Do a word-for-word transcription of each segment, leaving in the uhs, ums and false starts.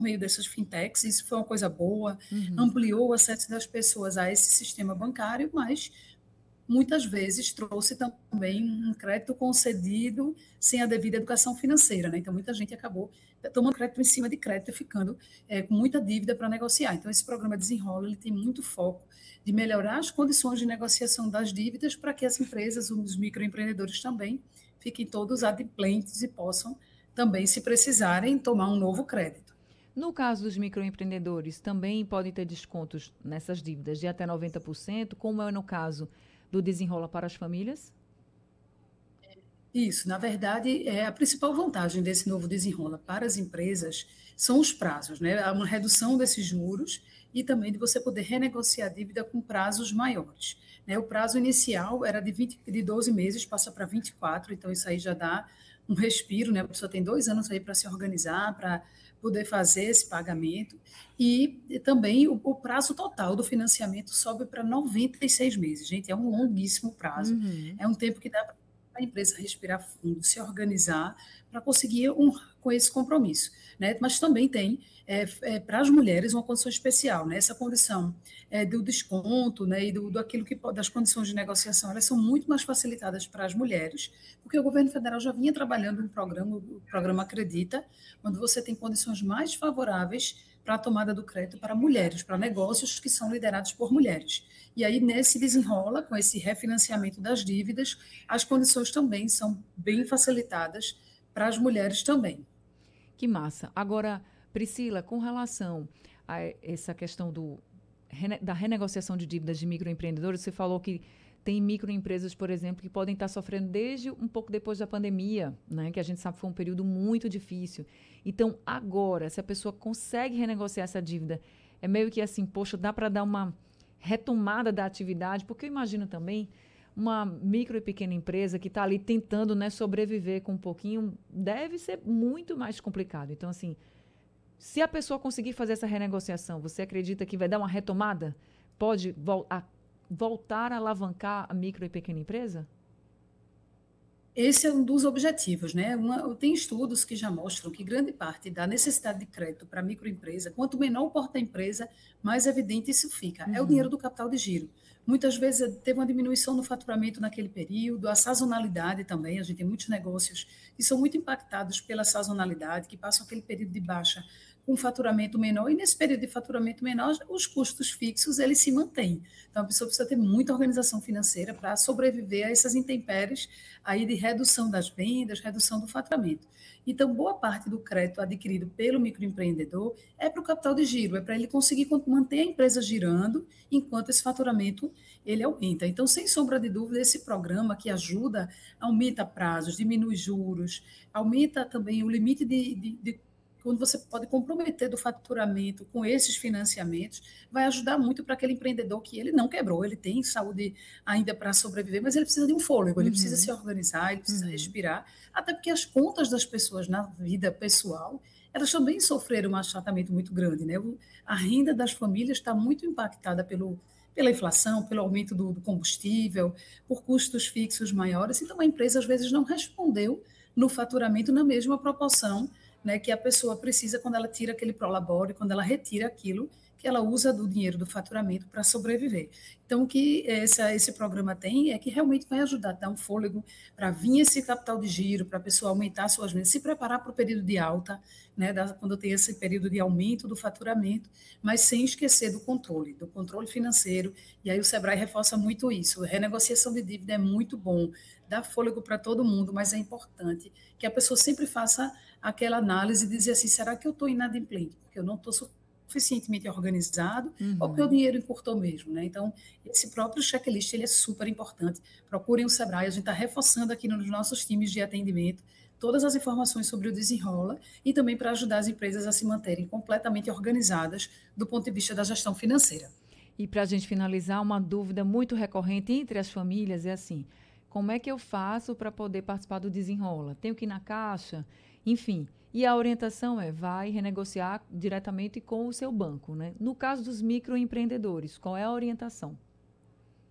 meio dessas fintechs, isso foi uma coisa boa, Uhum. ampliou o acesso das pessoas a esse sistema bancário, mas muitas vezes trouxe também um crédito concedido sem a devida educação financeira, né? Então, muita gente acabou tomando crédito em cima de crédito e ficando é, com muita dívida para negociar. Então, esse programa Desenrola, ele tem muito foco de melhorar as condições de negociação das dívidas para que as empresas, os microempreendedores também, fiquem todos adimplentes e possam também, se precisarem, tomar um novo crédito. No caso dos microempreendedores, também podem ter descontos nessas dívidas de até noventa por cento, como é no caso do Desenrola para as Famílias? Isso, na verdade, é a principal vantagem desse novo desenrola para as empresas são os prazos, né? Há uma redução desses juros e também de você poder renegociar a dívida com prazos maiores, né? O prazo inicial era de vinte, de doze meses, passa para vinte e quatro, então isso aí já dá um respiro, né? A pessoa tem dois anos aí para se organizar, para poder fazer esse pagamento e também o, o prazo total do financiamento sobe para noventa e seis meses. Gente, é um longuíssimo prazo, Uhum. é um tempo que dá a empresa respirar fundo, se organizar para conseguir honrar com esse compromisso, né? Mas também tem é, é, para as mulheres uma condição especial, né? Essa condição é, do desconto, né? E do, do aquilo que das condições de negociação, elas são muito mais facilitadas para as mulheres, porque o governo federal já vinha trabalhando um programa, o programa Acredita, onde você tem condições mais favoráveis para a tomada do crédito para mulheres, para negócios que são liderados por mulheres. E aí, nesse desenrola, com esse refinanciamento das dívidas, as condições também são bem facilitadas para as mulheres também. Que massa. Agora, Priscila, com relação a essa questão do, da renegociação de dívidas de microempreendedores, você falou que tem microempresas, por exemplo, que podem estar sofrendo desde um pouco depois da pandemia, né? Que a gente sabe que foi um período muito difícil. Então, agora, se a pessoa consegue renegociar essa dívida, é meio que assim, poxa, dá para dar uma retomada da atividade, porque eu imagino também uma micro e pequena empresa que está ali tentando, né, sobreviver com um pouquinho, deve ser muito mais complicado. Então, assim, se a pessoa conseguir fazer essa renegociação, você acredita que vai dar uma retomada? Pode vol a, voltar a alavancar a micro e pequena empresa? Esse é um dos objetivos, né? Uma, tem estudos que já mostram que grande parte da necessidade de crédito para a microempresa, quanto menor o porte da empresa, mais evidente isso fica. É o dinheiro Uhum. do capital de giro. Muitas vezes eh, teve uma diminuição no faturamento naquele período, a sazonalidade também. A gente tem muitos negócios que são muito impactados pela sazonalidade, que passam aquele período de baixa com faturamento menor, e nesse período de faturamento menor, os custos fixos eles se mantêm. Então, a pessoa precisa ter muita organização financeira para sobreviver a essas intempéries aí de redução das vendas, redução do faturamento. Então, boa parte do crédito adquirido pelo microempreendedor é para o capital de giro, é para ele conseguir manter a empresa girando enquanto esse faturamento ele aumenta. Então, sem sombra de dúvida, esse programa que ajuda, aumenta prazos, diminui juros, aumenta também o limite de, de, de quando você pode comprometer do faturamento com esses financiamentos, vai ajudar muito para aquele empreendedor que ele não quebrou, ele tem saúde ainda para sobreviver, mas ele precisa de um fôlego, ele precisa se Uhum. organizar, ele precisa Uhum. respirar, até porque as contas das pessoas na vida pessoal, elas também sofreram um achatamento muito grande, né? A renda das famílias está muito impactada pelo, pela inflação, pelo aumento do, do combustível, por custos fixos maiores, então a empresa às vezes não respondeu no faturamento na mesma proporção, né, que a pessoa precisa quando ela tira aquele prolabore, quando ela retira aquilo que ela usa do dinheiro do faturamento para sobreviver. Então, o que essa, esse programa tem é que realmente vai ajudar a dar um fôlego para vir esse capital de giro, para a pessoa aumentar suas vendas, se preparar para o período de alta, né, da, quando tem esse período de aumento do faturamento, mas sem esquecer do controle, do controle financeiro. E aí o Sebrae reforça muito isso. A renegociação de dívida é muito bom, dá fôlego para todo mundo, mas é importante que a pessoa sempre faça aquela análise e dizer assim, será que eu estou inadimplente? Porque eu não estou suficientemente organizado ou porque o Uhum. dinheiro encurtou mesmo, né? Então, esse próprio checklist, ele é super importante. Procurem o Sebrae, a gente está reforçando aqui nos nossos times de atendimento todas as informações sobre o desenrola e também para ajudar as empresas a se manterem completamente organizadas do ponto de vista da gestão financeira. E para a gente finalizar, uma dúvida muito recorrente entre as famílias é assim: como é que eu faço para poder participar do Desenrola? Tenho que ir na caixa? Enfim. E a orientação é: vai renegociar diretamente com o seu banco, né? No caso dos microempreendedores, qual é a orientação?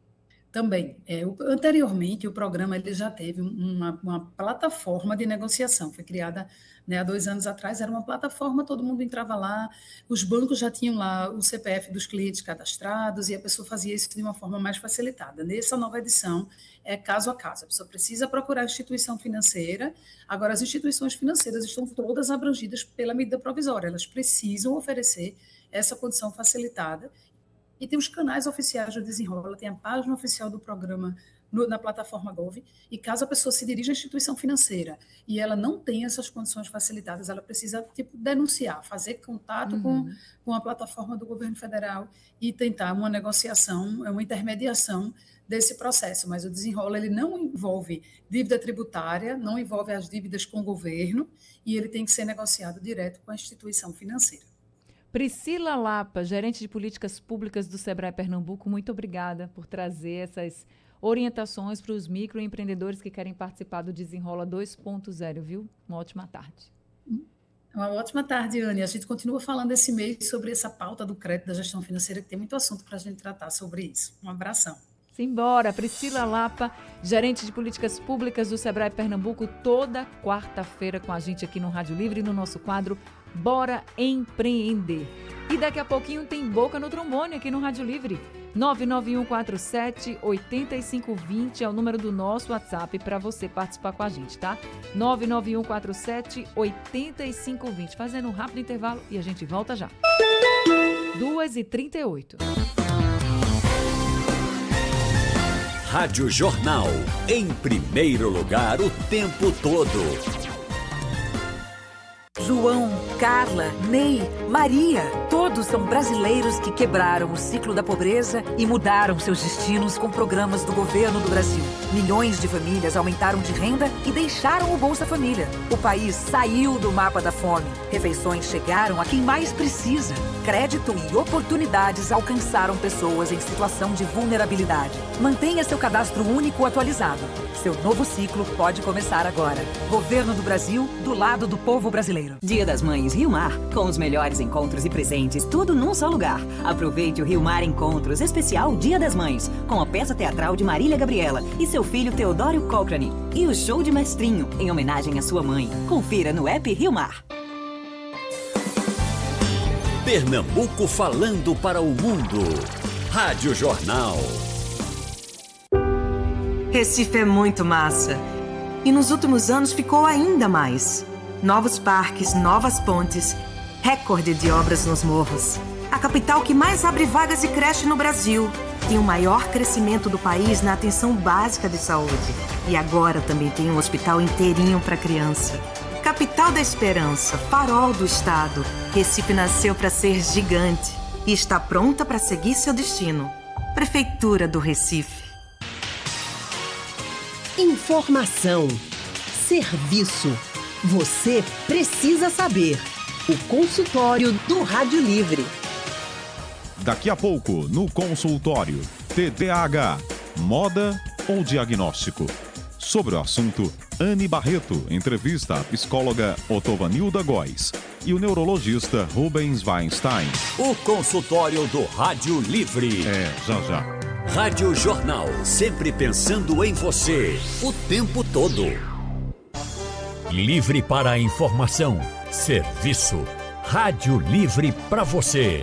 Também. É, o- anteriormente, o programa ele já teve uma, uma plataforma de negociação. Foi criada, né, há dois anos atrás, era uma plataforma, todo mundo entrava lá, os bancos já tinham lá o C P F dos clientes cadastrados e a pessoa fazia isso de uma forma mais facilitada. Nessa nova edição, é caso a caso. A pessoa precisa procurar a instituição financeira. Agora, as instituições financeiras estão todas abrangidas pela medida provisória. Elas precisam oferecer essa condição facilitada e tem os canais oficiais do Desenrola, tem a página oficial do programa no, na plataforma Gov. E caso a pessoa se dirija à instituição financeira e ela não tenha essas condições facilitadas, ela precisa tipo, denunciar, fazer contato com, Uhum. com a plataforma do governo federal e tentar uma negociação, uma intermediação desse processo. Mas o Desenrola ele não envolve dívida tributária, não envolve as dívidas com o governo e ele tem que ser negociado direto com a instituição financeira. Priscila Lapa, gerente de políticas públicas do Sebrae Pernambuco, muito obrigada por trazer essas orientações para os microempreendedores que querem participar do Desenrola dois ponto zero, viu? Uma ótima tarde. Uma ótima tarde, Anne. A gente continua falando esse mês sobre essa pauta do crédito da gestão financeira, que tem muito assunto para a gente tratar sobre isso. Um abração. Simbora, Priscila Lapa, gerente de políticas públicas do Sebrae Pernambuco, toda quarta-feira com a gente aqui no Rádio Livre, no nosso quadro Bora Empreender. E daqui a pouquinho tem Boca no Trombone aqui no Rádio Livre. nove nove um quatro sete, oito cinco dois zero é o número do nosso WhatsApp para você participar com a gente, tá? nove nove um quatro sete, oito cinco dois zero. Fazendo um rápido intervalo e a gente volta já. duas e trinta e oito. Rádio Jornal, em primeiro lugar o tempo todo. João, Carla, Ney, Maria, todos são brasileiros que quebraram o ciclo da pobreza e mudaram seus destinos com programas do governo do Brasil. Milhões de famílias aumentaram de renda e deixaram o Bolsa Família. O país saiu do mapa da fome. Refeições chegaram a quem mais precisa. Crédito e oportunidades alcançaram pessoas em situação de vulnerabilidade. Mantenha seu cadastro único atualizado. Seu novo ciclo pode começar agora. Governo do Brasil, do lado do povo brasileiro. Dia das Mães Rio Mar, com os melhores encontros e presentes, tudo num só lugar. Aproveite o Rio Mar Encontros, especial Dia das Mães, com a peça teatral de Marília Gabriela e seu filho Teodório Cochrane. E o show de Mestrinho, em homenagem à sua mãe. Confira no app Rio Mar. Pernambuco falando para o mundo. Rádio Jornal. Recife é muito massa. E nos últimos anos ficou ainda mais. Novos parques, novas pontes, recorde de obras nos morros. A capital que mais abre vagas e creche no Brasil. Tem o maior crescimento do país na atenção básica de saúde. E agora também tem um hospital inteirinho para criança. Capital da Esperança, farol do estado. Recife nasceu para ser gigante e está pronta para seguir seu destino. Prefeitura do Recife. Informação. Serviço. Você precisa saber. O consultório do Rádio Livre. Daqui a pouco, no consultório, T D A H, moda ou diagnóstico? Sobre o assunto, Anne Barreto entrevista a psicóloga Otovanilda Góes e o neurologista Rubens Weinstein. O consultório do Rádio Livre. É, já já. Rádio Jornal, sempre pensando em você, o tempo todo. Livre para a informação, serviço. Rádio Livre para você.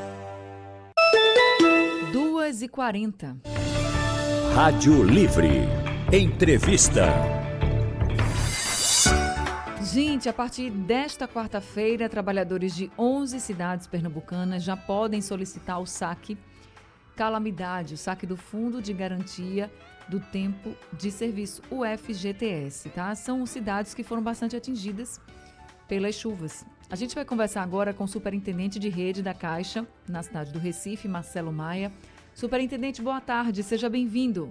duas e quarenta. Rádio Livre. Entrevista. Gente, a partir desta quarta-feira, trabalhadores de onze cidades pernambucanas já podem solicitar o saque Calamidade, o saque do Fundo de Garantia do Tempo de Serviço, o F G T S, tá? São cidades que foram bastante atingidas pelas chuvas. A gente vai conversar agora com o superintendente de rede da Caixa, na cidade do Recife, Marcelo Maia. Superintendente, boa tarde, seja bem-vindo.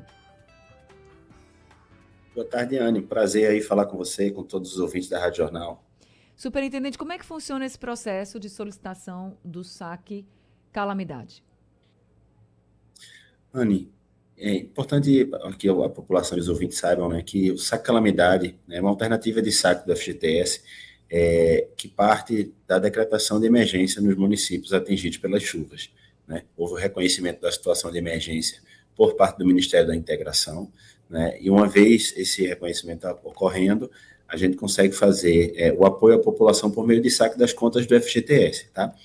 Boa tarde, Anne. Prazer aí falar com você e com todos os ouvintes da Rádio Jornal. Superintendente, como é que funciona esse processo de solicitação do saque Calamidade? Anne, é importante que a população e os ouvintes saibam, né, que o saque Calamidade, né, é uma alternativa de saque do F G T S é, que parte da decretação de emergência nos municípios atingidos pelas chuvas, né? Houve o reconhecimento da situação de emergência por parte do Ministério da Integração, né? E uma vez esse reconhecimento ocorrendo, a gente consegue fazer é, o apoio à população por meio de saque das contas do F G T S, tá?